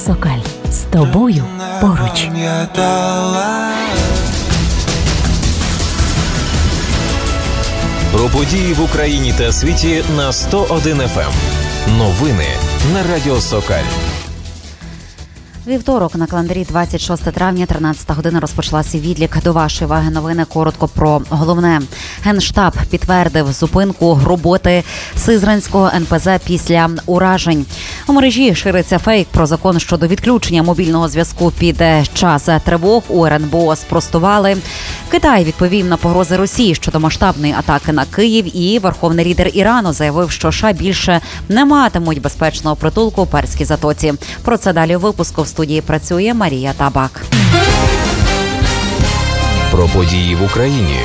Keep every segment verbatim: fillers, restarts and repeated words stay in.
Сокаль. З тобою поруч. Про події в Україні та світі на сто один еф ем. Новини на Радіо Сокаль. Вівторок на календарі двадцять шосте травня, тринадцята година, розпочалася відлік. До вашої уваги новини коротко про головне. Генштаб підтвердив зупинку роботи Сизранського ен пе зе після уражень. У мережі шириться фейк про закон щодо відключення мобільного зв'язку під час тривог. У ер ен бе о спростували. Китай відповів на погрози Росії щодо масштабної атаки на Київ, і верховний лідер Ірану заявив, що США більше не матимуть безпечного притулку у Перській затоці. Про це далі у випуску. В студії працює Марія Табак. Про події в Україні.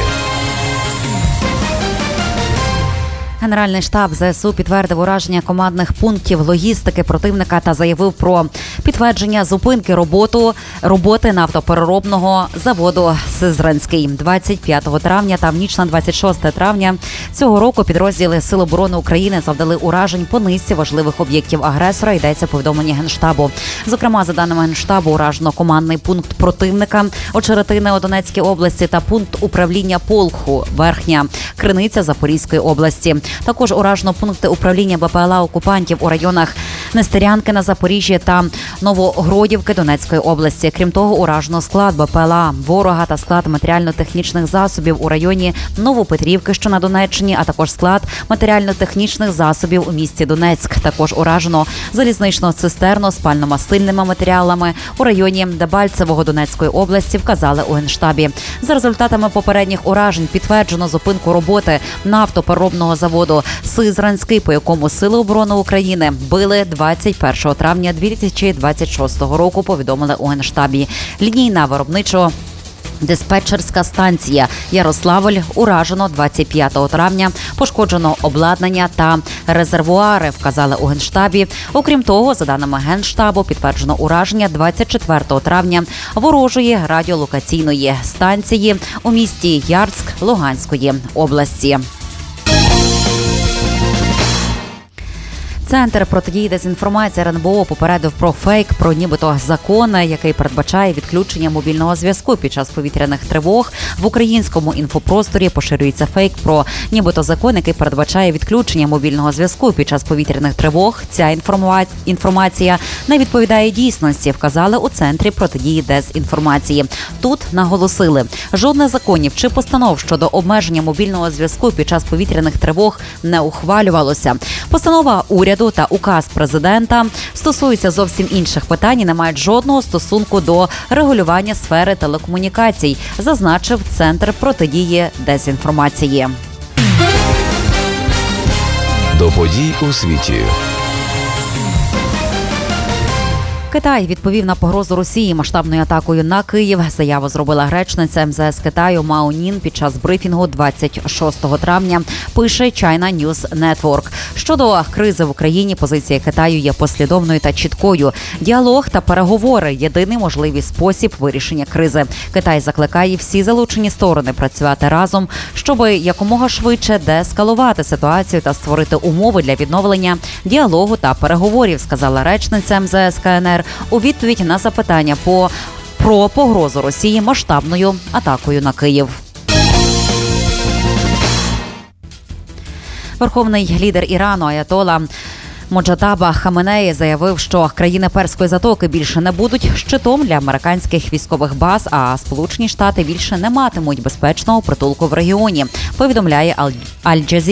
Генеральний штаб зе ес у підтвердив ураження командних пунктів логістики противника та заявив про підтвердження зупинки роботу, роботи нафтопереробного заводу «Сизранський». двадцять п'ятого травня та в ніч на двадцять шосте травня цього року підрозділи Сил оборони України завдали уражень по низці важливих об'єктів агресора, йдеться повідомлення Генштабу. Зокрема, за даними Генштабу, уражено командний пункт противника Очеретине у Донецькій області та пункт управління Полху Верхня Криниця Запорізької області. Також уражено пункти управління бе пе ел а окупантів у районах Нестерянки на Запоріжжі та Новогродівки Донецької області. Крім того, уражено склад бе пе ел а ворога та склад матеріально-технічних засобів у районі Новопетрівки, що на Донеччині, а також склад матеріально-технічних засобів у місті Донецьк. Також уражено залізничну цистерну з пально-мастильними матеріалами у районі Дебальцевого Донецької області, вказали у Генштабі. За результатами попередніх уражень підтверджено зупинку роботи нафтопереробного заводу «Сизранський», по якому Сили оборони України били двадцять першого травня дві тисячі двадцять шостого року, повідомили у Генштабі. Лінійна виробничо диспетчерська станція Ярославль уражено двадцять п'ятого травня, пошкоджено обладнання та резервуари, вказали у Генштабі. Окрім того, за даними Генштабу, підтверджено ураження двадцять четвертого травня ворожої радіолокаційної станції у місті Ярцк Луганської області. Центр протидії дезінформації ер ен бе о попередив про фейк, про нібито закон, який передбачає відключення мобільного зв'язку під час повітряних тривог. В українському інфопросторі поширюється фейк про нібито закон, який передбачає відключення мобільного зв'язку під час повітряних тривог. Ця інформа... інформація не відповідає дійсності, вказали у Центрі протидії дезінформації. Тут наголосили, жодних законів чи постанов щодо обмеження мобільного зв'язку під час повітряних тривог не ухвалювалося. Постанова уряду та указ президента стосуються зовсім інших питань і не мають жодного стосунку до регулювання сфери телекомунікацій, зазначив Центр протидії дезінформації. До подій у світі. Китай відповів на погрозу Росії масштабною атакою на Київ. Заяву зробила речниця ем зе ес Китаю Мао Нін під час брифінгу двадцять шостого травня, пише China News Network. Щодо кризи в Україні, позиція Китаю є послідовною та чіткою. Діалог та переговори – єдиний можливий спосіб вирішення кризи. Китай закликає всі залучені сторони працювати разом, щоб якомога швидше деескалувати ситуацію та створити умови для відновлення діалогу та переговорів, сказала речниця ем зе ес ка ен ер у відповідь на запитання по, про погрозу Росії масштабною атакою на Київ. Верховний лідер Ірану Аятола Моджтаба Хаменеї заявив, що країни Перської затоки більше не будуть щитом для американських військових баз, а Сполучені Штати більше не матимуть безпечного притулку в регіоні, повідомляє Аль-Джазіра.